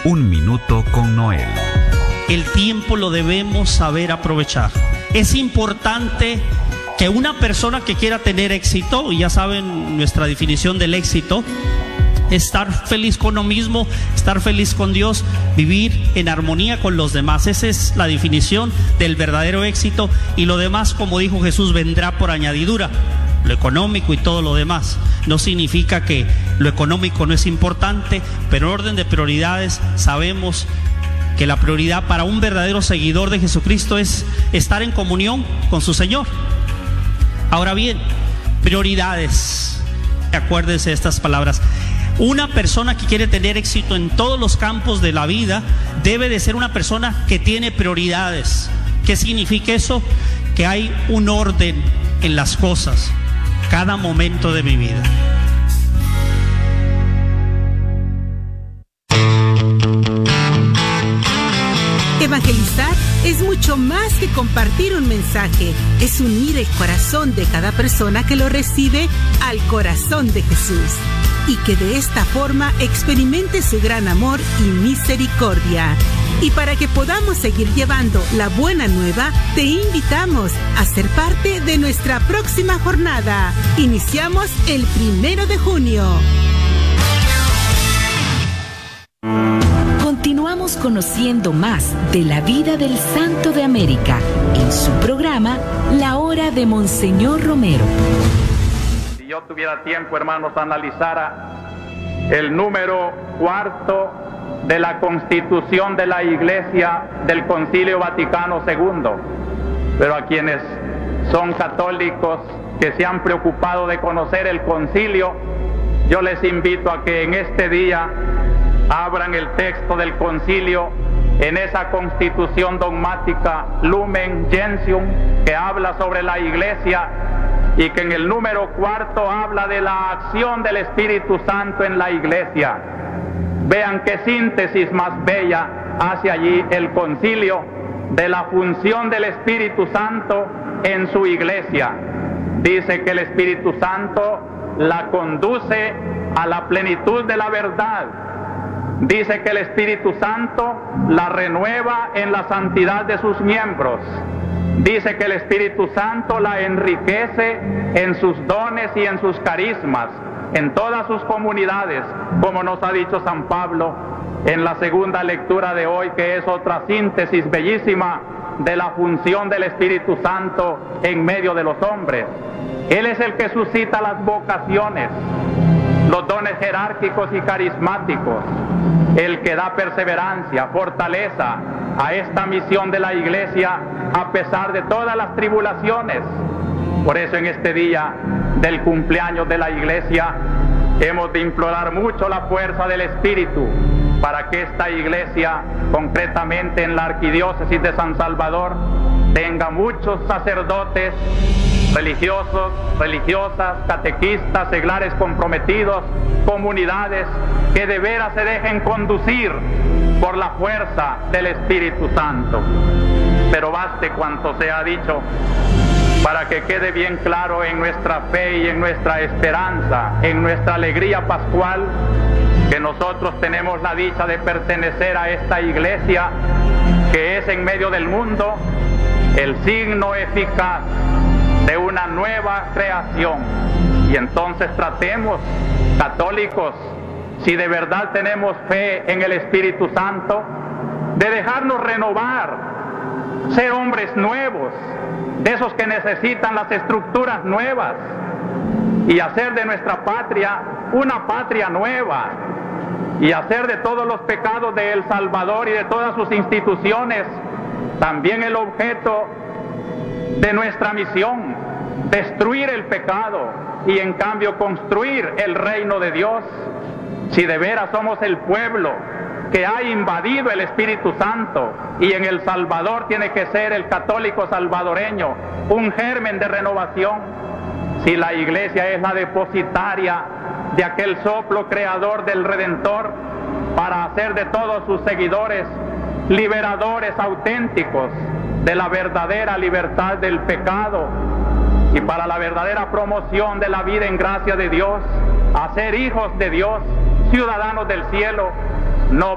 Un minuto con Noel. El tiempo lo debemos saber aprovechar. Es importante que una persona que quiera tener éxito, y ya saben nuestra definición del éxito, estar feliz con uno mismo, estar feliz con Dios, vivir en armonía con los demás. Esa es la definición del verdadero éxito, y lo demás, como dijo Jesús, vendrá por añadidura. Lo económico y todo lo demás. No significa que lo económico no es importante, pero en orden de prioridades sabemos que la prioridad para un verdadero seguidor de Jesucristo es estar en comunión con su Señor. Ahora bien, prioridades. Acuérdense de estas palabras. Una persona que quiere tener éxito en todos los campos de la vida debe de ser una persona que tiene prioridades. ¿Qué significa eso? Que hay un orden en las cosas, cada momento de mi vida. Evangelizar es mucho más que compartir un mensaje, es unir el corazón de cada persona que lo recibe al corazón de Jesús, y que de esta forma experimente su gran amor y misericordia. Y para que podamos seguir llevando la buena nueva, te invitamos a ser parte de nuestra próxima jornada. Iniciamos el 1 de junio. Continuamos conociendo más de la vida del Santo de América en su programa La Hora de Monseñor Romero. Si yo tuviera tiempo, hermanos, analizara el número 4 de la Constitución de la Iglesia del Concilio Vaticano II, pero a quienes son católicos que se han preocupado de conocer el concilio, yo les invito a que en este día abran el texto del concilio en esa constitución dogmática Lumen Gentium, que habla sobre la Iglesia, y que en el número 4 habla de la acción del Espíritu Santo en la Iglesia. Vean qué síntesis más bella hace allí el concilio de la función del Espíritu Santo en su Iglesia. Dice que el Espíritu Santo la conduce a la plenitud de la verdad. Dice que el Espíritu Santo la renueva en la santidad de sus miembros. Dice que el Espíritu Santo la enriquece en sus dones y en sus carismas, en todas sus comunidades, como nos ha dicho San Pablo en la segunda lectura de hoy, que es otra síntesis bellísima de la función del Espíritu Santo en medio de los hombres. Él es el que suscita las vocaciones, los dones jerárquicos y carismáticos, el que da perseverancia, fortaleza a esta misión de la Iglesia a pesar de todas las tribulaciones. Por eso en este día del cumpleaños de la Iglesia hemos de implorar mucho la fuerza del Espíritu para que esta Iglesia, concretamente en la Arquidiócesis de San Salvador, tenga muchos sacerdotes, religiosos, religiosas, catequistas, seglares comprometidos, comunidades que de veras se dejen conducir por la fuerza del Espíritu Santo. Pero baste cuanto se ha dicho para que quede bien claro en nuestra fe y en nuestra esperanza, en nuestra alegría pascual, que nosotros tenemos la dicha de pertenecer a esta Iglesia que es en medio del mundo el signo eficaz de una nueva creación. Y entonces tratemos, católicos, si de verdad tenemos fe en el Espíritu Santo, de dejarnos renovar, ser hombres nuevos, de esos que necesitan las estructuras nuevas, y hacer de nuestra patria una patria nueva, y hacer de todos los pecados de El Salvador y de todas sus instituciones también el objeto de nuestra misión, destruir el pecado y en cambio construir el reino de Dios. Si de veras somos el pueblo que ha invadido el Espíritu Santo, y en El Salvador tiene que ser el católico salvadoreño un germen de renovación, si la Iglesia es la depositaria de aquel soplo creador del Redentor para hacer de todos sus seguidores liberadores auténticos de la verdadera libertad del pecado y para la verdadera promoción de la vida en gracia de Dios, a ser hijos de Dios, ciudadanos del cielo, no